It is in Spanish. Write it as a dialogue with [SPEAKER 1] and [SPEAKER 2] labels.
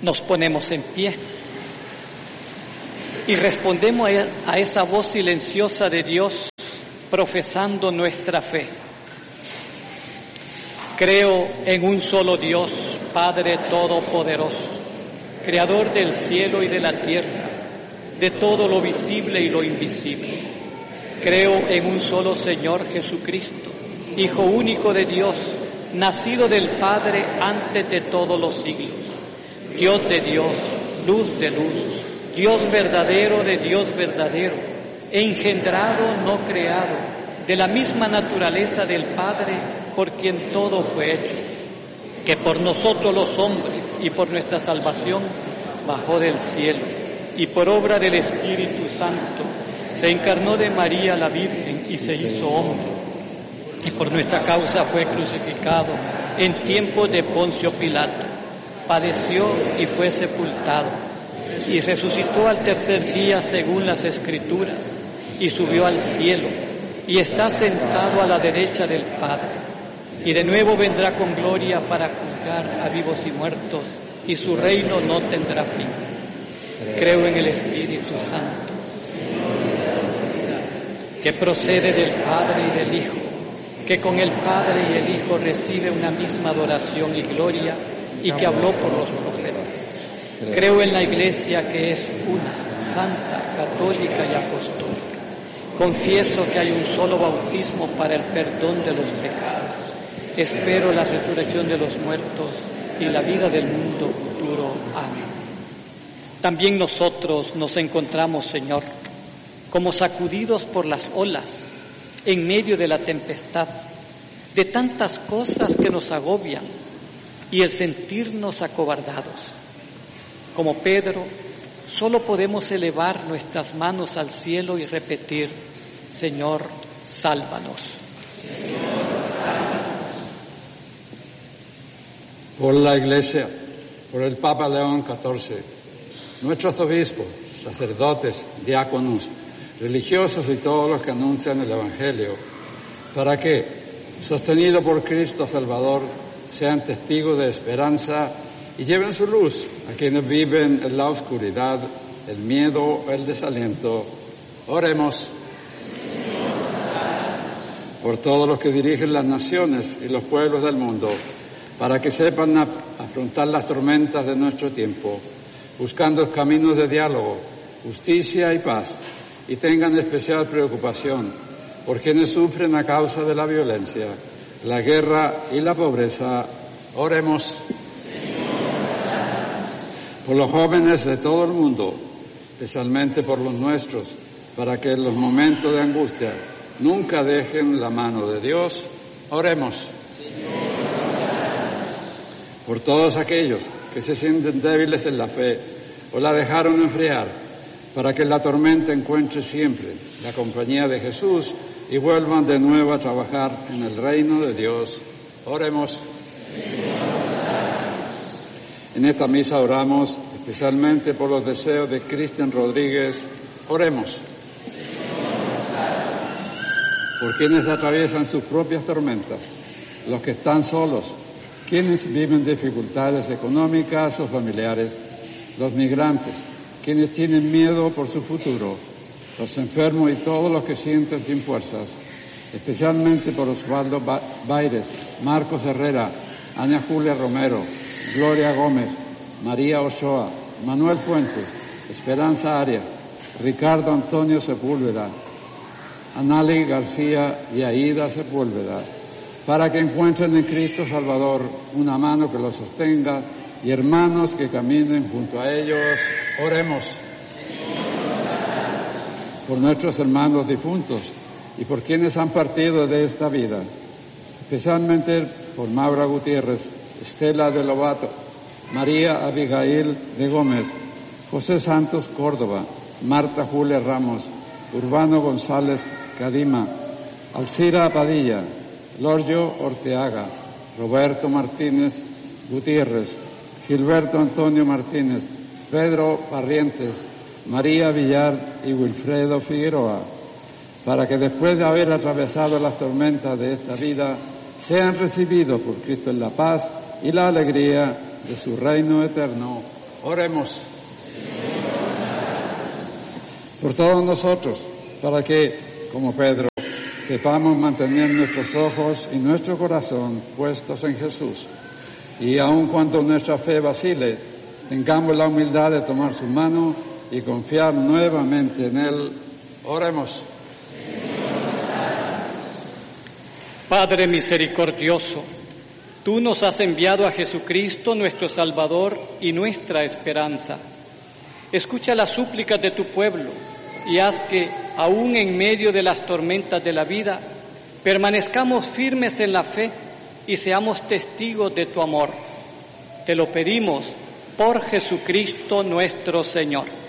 [SPEAKER 1] Nos ponemos en pie y respondemos a esa voz silenciosa de Dios, profesando nuestra fe. Creo en un solo Dios, Padre Todopoderoso, Creador del cielo y de la tierra, de todo lo visible y lo invisible. Creo en un solo Señor Jesucristo, Hijo único de Dios, nacido del Padre antes de todos los siglos, Dios de Dios, luz de luz, Dios verdadero de Dios verdadero, engendrado, no creado, de la misma naturaleza del Padre, por quien todo fue hecho, que por nosotros los hombres y por nuestra salvación bajó del cielo, y por obra del Espíritu Santo se encarnó de María la Virgen y se hizo hombre, y por nuestra causa fue crucificado en tiempos de Poncio Pilato, padeció y fue sepultado, y resucitó al tercer día según las Escrituras, y subió al cielo, y está sentado a la derecha del Padre, y de nuevo vendrá con gloria para juzgar a vivos y muertos, y su reino no tendrá fin. Creo en el Espíritu Santo, que procede del Padre y del Hijo, que con el Padre y el Hijo recibe una misma adoración y gloria, y que habló por los profetas. Creo en la Iglesia, que es una, santa, católica y apostólica. Confieso que hay un solo bautismo para el perdón de los pecados. Espero la resurrección de los muertos y la vida del mundo futuro. Amén. También nosotros nos encontramos, Señor, como sacudidos por las olas en medio de la tempestad, de tantas cosas que nos agobian y el sentirnos acobardados. Como Pedro, solo podemos elevar nuestras manos al cielo y repetir: Señor, sálvanos.
[SPEAKER 2] Por la Iglesia, por el Papa León XIV, nuestros obispos, sacerdotes, diáconos, religiosos y todos los que anuncian el Evangelio, para que, sostenido por Cristo Salvador, sean testigos de esperanza y lleven su luz a quienes viven en la oscuridad, el miedo, el desaliento. Oremos. Por todos los que dirigen las naciones y los pueblos del mundo, para que sepan afrontar las tormentas de nuestro tiempo, buscando caminos de diálogo, justicia y paz, y tengan especial preocupación por quienes sufren a causa de la violencia, la guerra y la pobreza. Oremos. Por los jóvenes de todo el mundo, especialmente por los nuestros, para que en los momentos de angustia nunca dejen la mano de Dios. Oremos. Por todos aquellos que se sienten débiles en la fe o la dejaron enfriar, para que la tormenta encuentre siempre la compañía de Jesús y vuelvan de nuevo a trabajar en el reino de Dios. Oremos. En esta misa oramos especialmente por los deseos de Cristian Rodríguez. Oremos. Por quienes atraviesan sus propias tormentas, los que están solos, quienes viven dificultades económicas o familiares, los migrantes, quienes tienen miedo por su futuro, los enfermos y todos los que sienten sin fuerzas, especialmente por Osvaldo Baires, Marcos Herrera, Ana Julia Romero, Gloria Gómez, María Ochoa, Manuel Fuentes, Esperanza Arias, Ricardo Antonio Sepúlveda, Anali García y Aida Sepúlveda, para que encuentren en Cristo Salvador una mano que los sostenga y hermanos que caminen junto a ellos. Oremos. Por nuestros hermanos difuntos y por quienes han partido de esta vida, especialmente por Maura Gutiérrez, Estela de Lobato, María Abigail de Gómez, José Santos Córdoba, Marta Julia Ramos, Urbano González Cadima, Alcira Padilla, Lorgio Orteaga, Roberto Martínez Gutiérrez, Gilberto Antonio Martínez, Pedro Barrientes, María Villar y Wilfredo Figueroa, para que después de haber atravesado las tormentas de esta vida, sean recibidos por Cristo en la paz y la alegría de su reino eterno. Oremos. Por todos nosotros, para que, como Pedro, sepamos mantener nuestros ojos y nuestro corazón puestos en Jesús, y aun cuando nuestra fe vacile, tengamos la humildad de tomar su mano y confiar nuevamente en Él. Oremos.
[SPEAKER 1] Padre misericordioso, tú nos has enviado a Jesucristo, nuestro Salvador y nuestra esperanza. Escucha las súplicas de tu pueblo y haz que, aun en medio de las tormentas de la vida, permanezcamos firmes en la fe y seamos testigos de tu amor. Te lo pedimos por Jesucristo nuestro Señor.